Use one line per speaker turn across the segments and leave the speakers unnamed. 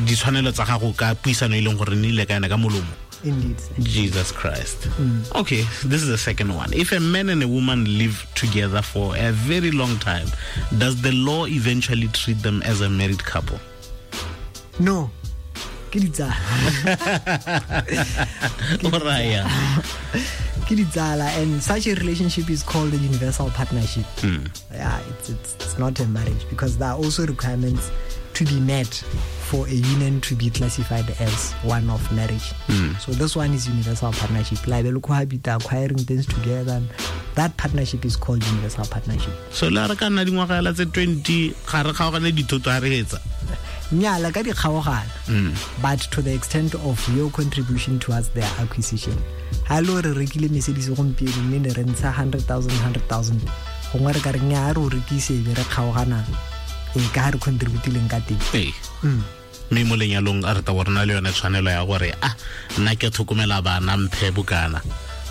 di tshwanelo tsa gago ka puisano e leng gore ne ile ka ena ka molomo.
Indeed.
Jesus Christ. Okay, this is the second one. If a man and a woman live together for a very long time, does the law eventually treat them as a married couple?
No. And such a relationship is called a universal partnership. Yeah, it's not a marriage, because there are also requirements to be met for a union to be classified as one of marriage. So this one is universal partnership. Like they acquiring things together. That partnership is called universal partnership.
So la re ka nna dingwaga la tse 20 ga re kgaogane dithoto a re etsa.
Nyala ka di kgaogana. But to the extent of your contribution towards their acquisition. Hello re rekile Mercedes gompieno mme ne re ntsha 100,000 gongwe re ka re nya re o rekise be re kgaogana ka re contributileng ka teng.
Me mo lenyalong a re ta borona le yone tshwanelo ya gore nna ke tlhokomela bana mphe bokana.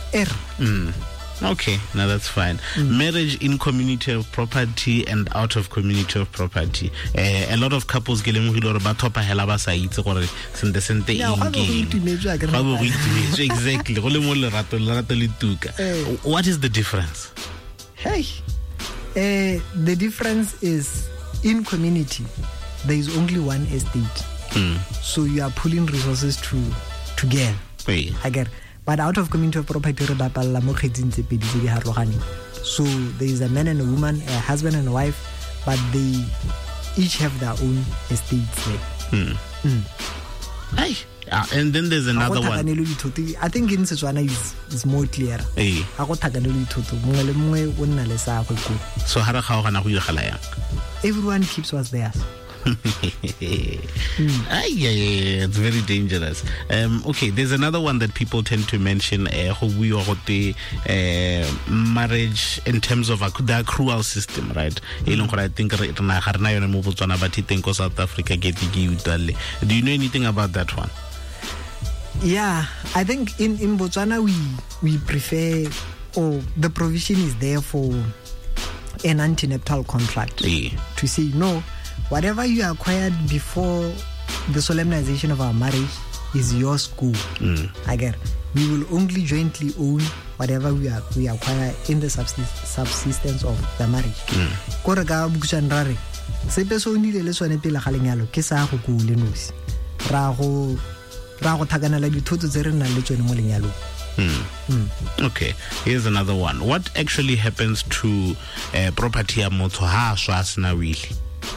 Okay, now that's fine. Marriage in community of property and out of community of property. A lot of couples get gore ba thopa hela ba sa itse gore sente exactly go le mo lerato le tuka. What is the difference?
The difference is in community there is only one estate. So you are pulling resources together. But out of community of property, so there is a man and a woman, a husband and a wife, but they each have their own estates there.
And then there's another one.
I think in Setswana is more clear.
So
everyone keeps what's theirs.
It's very dangerous. Okay, there's another one that people tend to mention, marriage in terms of the accrual system, right? I think South Africa. Do you know anything about that one?
Yeah, I think in Botswana we prefer, or the provision is there for an antenuptial contract to say no. Whatever you acquired before the solemnization of our marriage is your school. Again, we will only jointly own whatever we acquire in the subsistence of the marriage. Koraga bukushanrare. Sepe so ni le sone pele ga lenyalo ke sa go go le nosi. Ra go thaganela dithoto tse re nang le tsone mo lenyalo.
Okay, here's another one. What actually happens to property ya motho ha swa sna wili?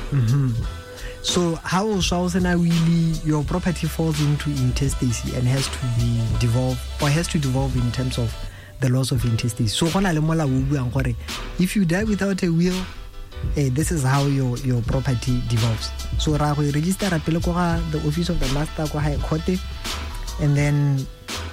So how really your property falls into intestacy and has to be devolved, or has to devolve in terms of the loss of intestacy. So if you die without a will, this is how your property devolves. So register the office of the master high court, and then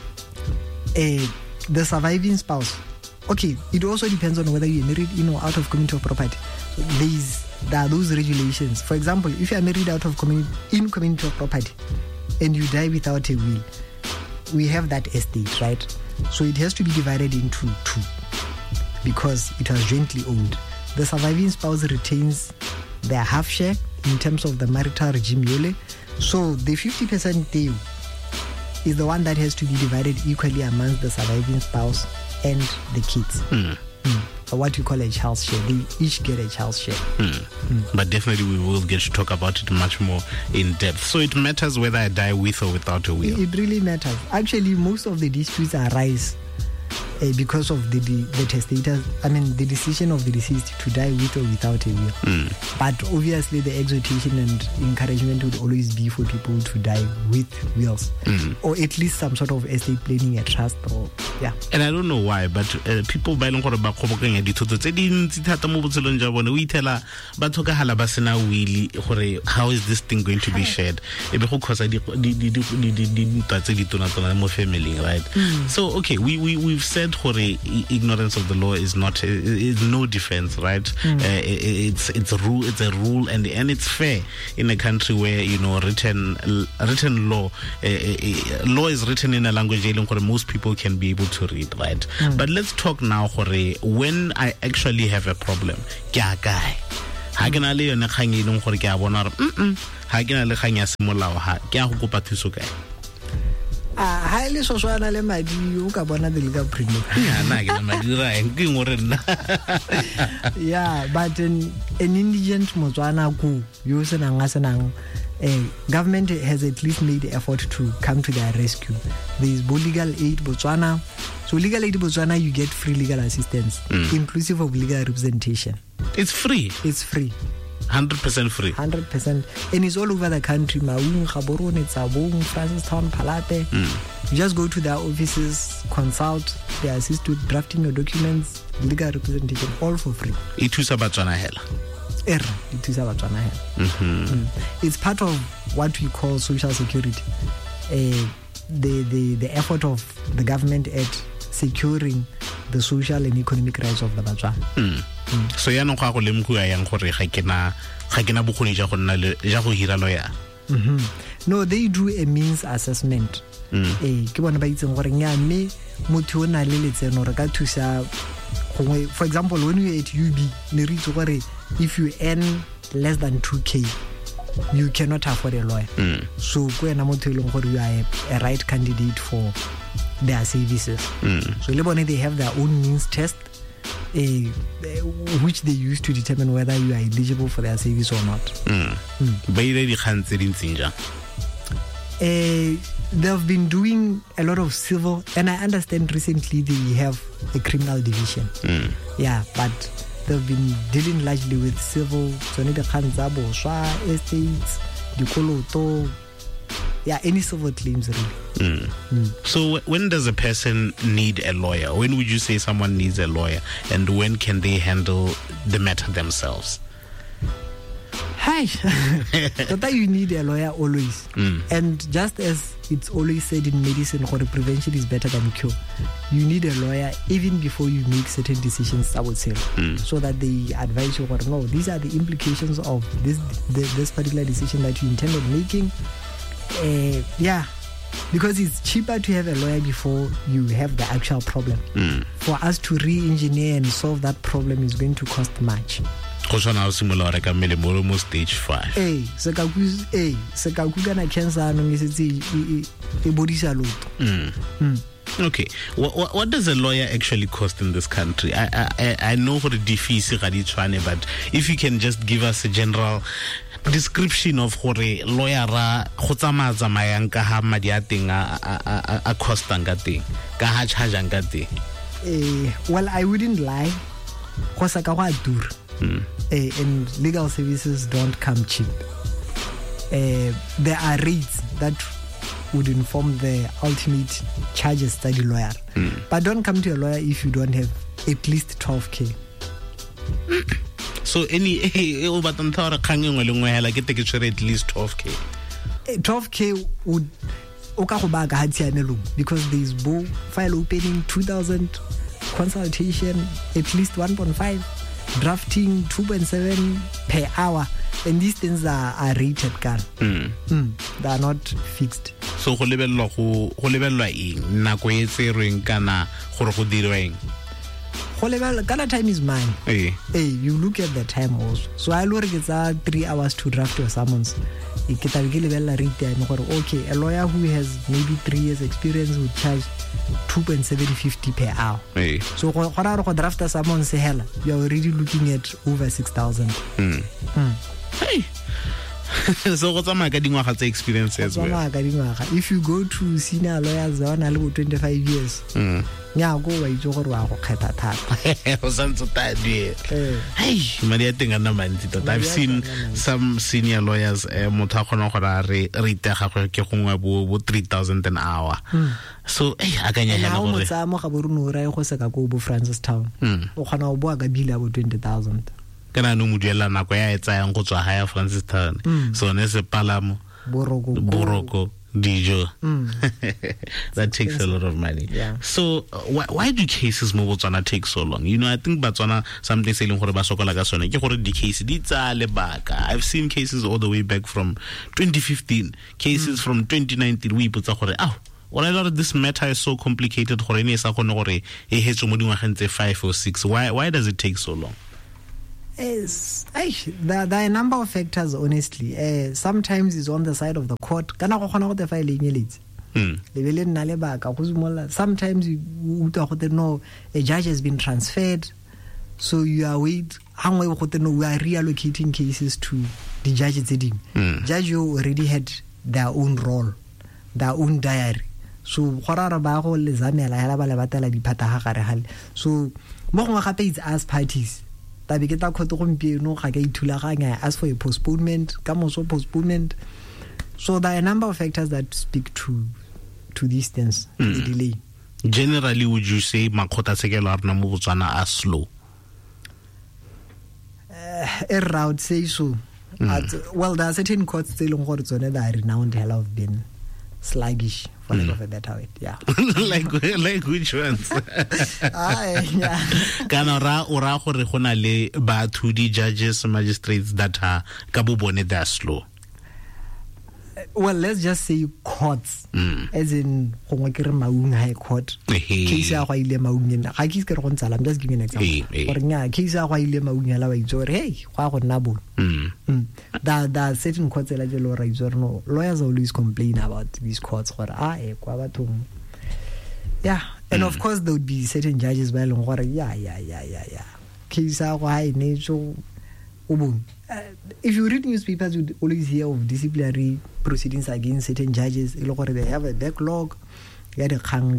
the surviving spouse. Okay, it also depends on whether you're married in or out of community of property. So there are those regulations. For example, if you are married out of in community of property and you die without a will, we have that estate, right? So it has to be divided into two because it was jointly owned. The surviving spouse retains their half share in terms of the marital regime yole. So the 50% deal is the one that has to be divided equally amongst the surviving spouse and the kids. What you call a child's share. They each get a child's share.
But definitely we will get to talk about it much more in depth. So it matters whether I die with or without a will.
It really matters. Actually, most of the disputes arise because of the testator, the decision of the deceased to die with or without a will. But obviously the exhortation and encouragement would always be for people to die with wills, or at least some sort of estate planning, a trust, or
And I don't know why, but people ba ileng gore ba khobokanya dithoto tse dintsi thata mo botshelong ja bone o itela ba tlhokagala ba sena will gore how is this thing going to be shared e be go khosa di tse di tona mo family, right? So okay, we've said ignorance of the law is no defense, right? It's a rule, and it's fair in a country where written law law is written in a language where most people can be able to read, right? But let's talk now when I actually have a problem. ha ke na le yone kgang e leng gore ke a bona re ha ke na le kgang ya semolao ha ke a go kopa thuso kae
ha ile so swana le madi o ka bona the legal premium
na ke na madi ra eng ke ngore nna
yeah, but an indigent Motswana ku yo senang government has at least made the effort to come to their rescue. There is Legal Aid Botswana. So Legal Aid Botswana, you get free legal assistance, inclusive of legal representation.
It's free.
It's free.
100% free.
100%. And it's all over the country. Maung, Gaborone, Tsabong, Francistown, Palate. You just go to their offices, consult, they assist with drafting your documents, legal representation, all for free.
Itusa Batswana hela.
It's part of what we call social security. The effort of the government at securing the social and economic rights of the Batswana.
So ya no ga go lemkhua yang gore ga kena bokgoni ja go nna le ja go hira lawyer.
No, they do a means assessment. Ke bona ba itseng gore nya mme motho o na le letseno re ka thusa. For example, when you at UB, ne re itse gore if you earn less than 2K, you cannot afford a lawyer. So go ena motho eleng gore you are a right candidate for their services. So le bone they have their own means test, which they use to determine whether you are eligible for their service or not.
Ba ile di kgang tse dintseng jang?
They've been doing a lot of civil, and I understand recently they have a criminal division. Yeah, but they've been dealing largely with civil, so the Khanzabo, estates, Dikoloto, yeah, any civil claims really.
So when does a person need a lawyer? When would you say someone needs a lawyer, and when can they handle the matter themselves?
Hi, that you need a lawyer always. And just as it's always said in medicine, prevention is better than cure. You need a lawyer even before you make certain decisions, I would say, so that they advise you, no, these are the implications of this particular decision that you intended making. Yeah, because it's cheaper to have a lawyer before you have the actual problem. For us to re-engineer and solve that problem is going to cost much.
Go tshwana o simola re ka melemo mo stage 5.
Sekaku kana cancer no mesetse e bodisa loto.
Okay, what does a lawyer actually cost in this country? I know for the fees ga di tshwane, but if you can just give us a general description of gore lawyer ra go tsamayang ka ha madi a teng a costang ka teng ka ha chargeang ka teng.
Well, I wouldn't lie, go sa ka go adur. And legal services don't come cheap. There are rates that would inform the ultimate charges to the lawyer. But don't come to a lawyer if you don't have at least 12K.
So any o batang thara kgang engwe le ngwe hela ke take at least 12K.
12K would oka go ba ka hatsianelong, because there is file opening 2,000, consultation at least 1.5, drafting 2.7 per hour, and these things are rated, they are not fixed.
So go lebellwa eng nako e tserweng kana gore go dirweng?
Kana time is mine. You look at the time also. So I look at 3 hours to draft your summons. Okay, a lawyer who has maybe 3 years experience would charge 2.750 per hour. So when draft a summons, you're already looking at over 6,000.
Hey. So what's my experience as well?
If you go to senior lawyers, they're on 25 years. Yeah, go away.
I've seen some senior lawyers 3,000 an hour. So I can
about 20,000.
Kana no mudiela nako ya etsa yang go tswa haya Francistown. So ne se palamo boroko dijo. That takes a lot of money.
Yeah.
So why do cases mo Botswana take so long? You know, I think Botswana something say leng gore ba sokola ka sone ke gore di case di tsa lebaka. I've seen cases all the way back from 2015, cases from 2019 we ipotsa gore well, a lot of this matter is so complicated gore ne sa gone gore e hetso mo dingwageng tse 5 or 6. Why does it take so long?
There are a number of factors, honestly. Sometimes it's on the side of the court. Sometimes you know a judge has been transferred, so you are we are reallocating cases to the judges. Judge already had their own role, their own diary. So so it's as parties. Ask for a postponement, postponement. So there are a number of factors that speak to these things, the delay.
Generally, would you say Makota are slow?
I would say so. Well, there are certain courts that are renowned have been sluggish, for lack of a better word. Yeah.
like which ones? Judges, magistrates that are kabubone, they are slow.
Well, let's just say courts, as in High Court. I'm just giving an example. There are certain courts that lawyers always complain about these courts. Yeah, and of course there would be certain judges by if you read newspapers, you would always hear of disciplinary proceedings against certain judges. They have a backlog. Has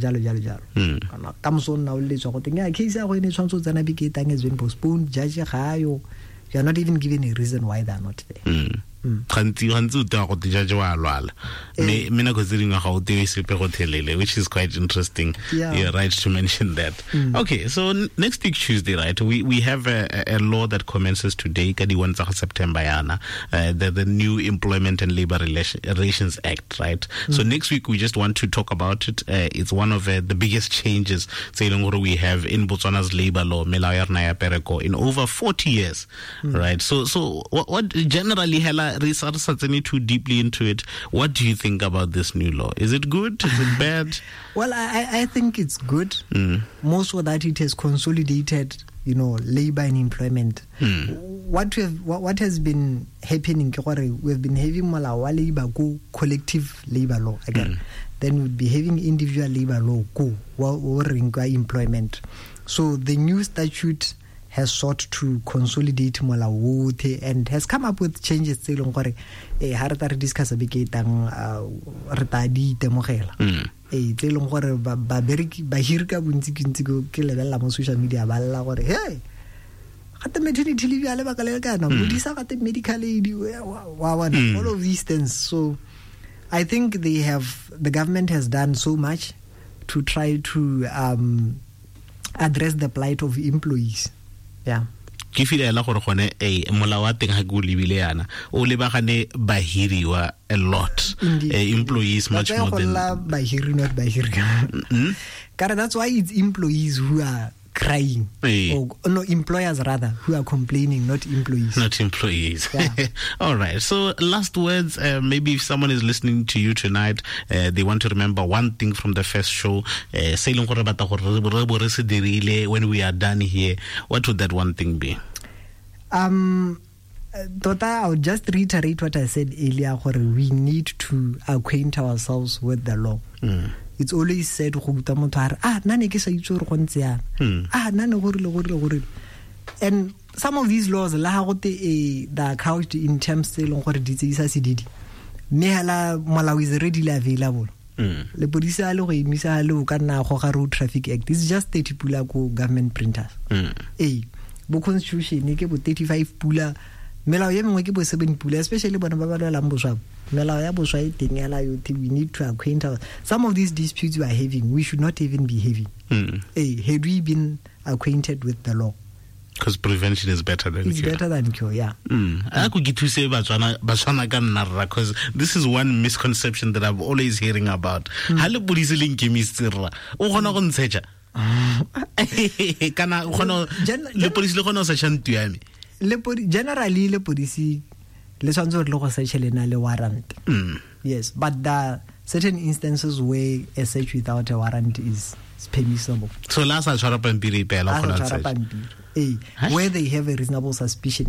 been postponed. You are not even given a reason why they are not there.
Which is quite interesting. You're right to mention that. Okay, so next week Tuesday, right, we have a law that commences today, September, the new Employment and Labor Relations Act, right? So next week we just want to talk about it. It's one of the biggest changes we have in Botswana's labor law, in over 40 years, right? So what generally, Hela, research too deeply into it. What do you think about this new law? Is it good? Is it bad?
Well, I think it's good. Most of that it has consolidated, labor and employment. What has been happening? We've been having labor go collective labor law again. Then we'll be having individual labor law go employment. So the new statute has sought to consolidate Malawote and has come up with changes. Discuss social media. Hey, maternity leave, medical aid, all of these things. So I think the government has done so much to try to address the plight of employees. Yeah.
Ke feel la gore gone molao wa teng ha go lebile yana o lebagane bahiriwa a lot, employees much more than
bahiri, not bahiri. That's why it's employees who are crying, or no, employers rather, who are complaining, not employees.
Yeah. All right, so last words, maybe if someone is listening to you tonight, they want to remember one thing from the first show, when we are done here, what would that one thing be?
Tota, I would just reiterate what I said earlier, we need to acquaint ourselves with the law. It's always said and some of these laws are couched in terms is readily available. The police road traffic act. This is just 30 pula government printers. Bo constitution 35 pula. Melao ya mengwe ke bo 7 pula, especially bona ba ba lwalang boswa. Melao ya boswa e teng ya we need to acquaint us. Some of these disputes we are having, we should not even be having. Had we been acquainted with the law?
Because prevention is better than
cure. It's better than cure, yeah.
Because this is one misconception that I'm always hearing about.
Generally, the police le warrant. Yes, but there are certain instances where a search without a warrant is permissible.
So last
where they have a reasonable suspicion.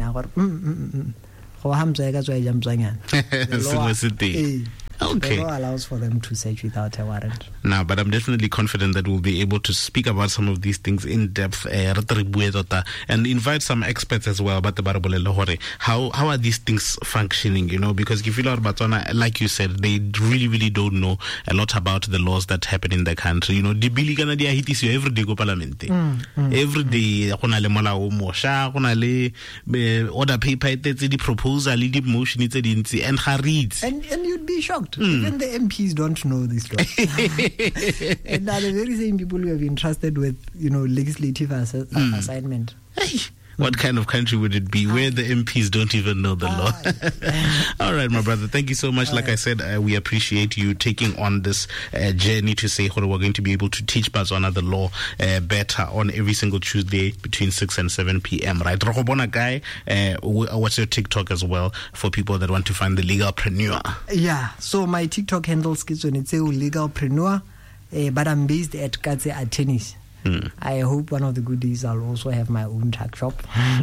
Okay.
The law allows for them to search without a warrant.
No, but I'm definitely confident that we'll be able to speak about some of these things in depth and invite some experts as well. But how are these things functioning? You know, because if you know about Botswana, like you said, they really don't know a lot about the laws that happen in the country. You know, the bill gonna dia hitis you every day go parliament. Every day, gona le molao mosha, gona le order paper, the proposal, the motion, and reads.
And you'd be shocked. Even the MPs don't know this law. And are the very same people who have been trusted with, you know, legislative assignment.
What kind of country would it be where the MPs don't even know the law? All right, my brother. Thank you so much. Like I said, we appreciate you taking on this journey to say we're going to be able to teach Botswana the law better on every single Tuesday between 6 and 7 p.m. Right? Rohobona Guy, what's your TikTok as well for people that want to find the legalpreneur?
Yeah. So my TikTok handle is legalpreneur, but I'm based at Katse Attorneys. I hope one of the good days I'll also have my own tuck shop.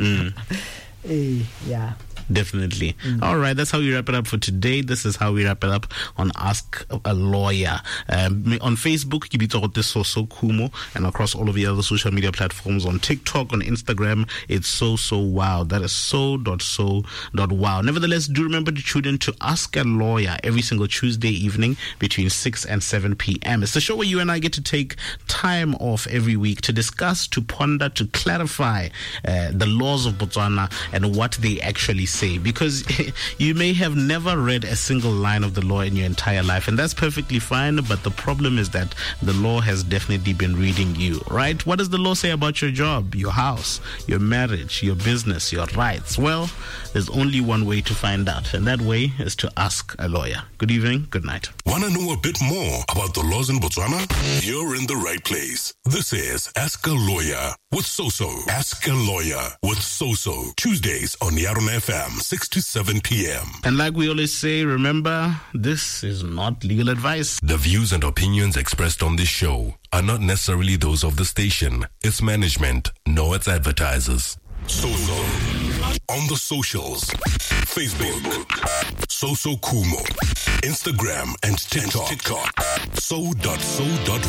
Yeah.
Definitely. All right, that's how we wrap it up for today. This is how we wrap it up on Ask a Lawyer. On Facebook, Kibito So Kumo, and across all of the other social media platforms, on TikTok, on Instagram, it's so wow. That is so.wow. Nevertheless, do remember to tune in to Ask a Lawyer every single Tuesday evening between 6 and 7 p.m. It's the show where you and I get to take time off every week to discuss, to ponder, to clarify the laws of Botswana and what they actually say, because you may have never read a single line of the law in your entire life, and that's perfectly fine, but the problem is that the law has definitely been reading you, right? What does the law say about your job, your house, your marriage, your business, your rights? Well, there's only one way to find out, and that way is to ask a lawyer. Good evening, good night.
Want to know a bit more about the laws in Botswana? You're in the right place. This is Ask a Lawyer with Soso. Ask a Lawyer with Soso. Tuesdays on Yarona FM. 6 to 7 p.m.
And like we always say, remember, this is not legal advice.
The views and opinions expressed on this show are not necessarily those of the station, its management, nor its advertisers. Soso on the socials: Facebook, Soso Kumo, Instagram and TikTok. So.so.